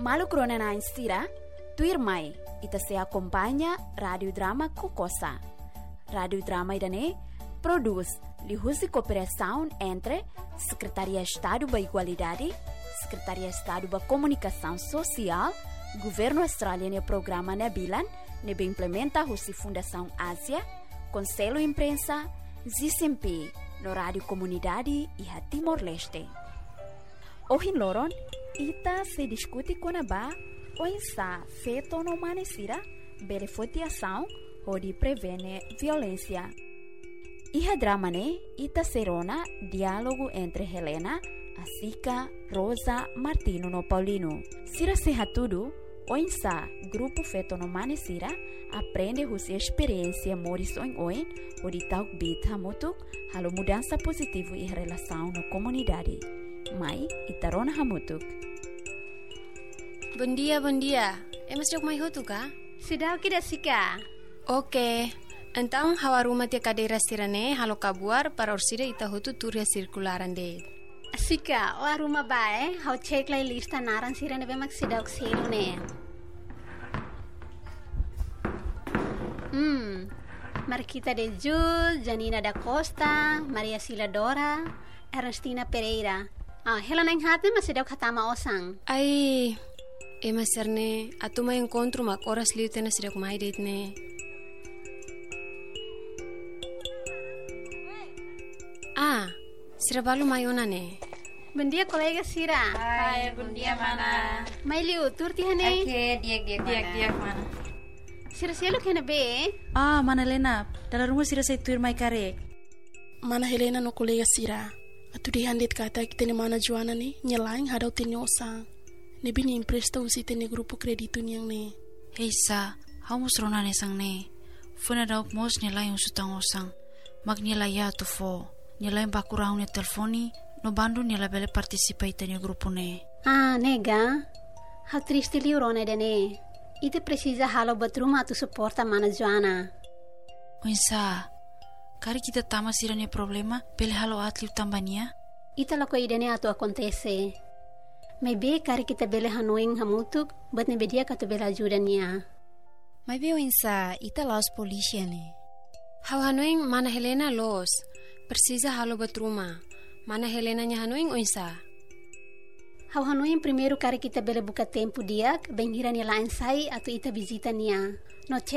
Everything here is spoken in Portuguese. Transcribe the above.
Malu krona na instira, tuir mai, ita se acompanha Radio Drama Kokosa. Radio Drama idane produz lihusi cooperação entre Secretaria de Estado da Igualdade, Secretaria de Estado da Comunicação Social, Governo Australiano e Programa Nabilan, nebe implementa a Fundação Ásia, Conselho Imprensa, ZICMP, no Rádio Comunidade e a Timor-Leste. Hoje, Loron, ita se discute com a Ba, ou está feito no manecira, beneficiação ou de prevenir violência. E a drama, né, ita serona diálogo entre Helena, Asica, Rosa, Martino no Paulino. Sira se tudo, ou está grupo feito no manecira, aprende a sua experiência moris oin ou de tal bit hamutuk, halo mudança positiva e relação na comunidade. Mai itarona hamutuk. Bom dia. Mas jog mai hotu ka? Sudah kita sika. Oke. Então, hawaruma te cadeira sirane halo kabuar para orsida ita hotu turia circularan de. Sika, o aruma bae, hau cek lai lista naran sirane bemak sidak selo ne. Marquita de Jul, Janina da Costa, Maria Sila Dora, Ernestina Pereira. Helena yang hati masih dak hatama osang. Ai, serne, atuma encontro mak oras liu tena sidak mai date ne. Sira balu mayona ne. Bom dia, colega Sira. Hai, bom dia, mana. Mai liu, turti hane. Oke, diak mana. Sira selo kena be. Mana Helena, dalam rumah Sira saya tuir mai karek. Mana Helena no colega Sira. Atu di handit kata kita ni mana Joana ni nyelaing hadau tini osang. Ne bini impresta usi tini grupo kreditu yang ne. Hei sa, hau musrona ne sang ne. Funa dauk mos nyelaing usutang osang. Mag nyelai ya tu fo. Nyelaing bakurang ne telefoni. No bandu nyela bele participa tini grupo ne. Nega. Hau triste liu rone de ne. Ite precisa halo batruma tu suporta mana Joana. Winsa, kari kita tama Sira ne problema, pele halo atliu tambania? Ita lako idene atu acontece. Maybe kari kita bele hanuing hamutuk, but ne bedia katu bela ajuda niya. Maybe Winsa, ita laos polícia ne. Hau hanuing mana Helena los, precisa halo batruma. Mana Helena nya hanuing Winsa? Hau hanuing primeiro kari kita bele buka tempo diak, benghira niya lain sai atu ita visita niya. No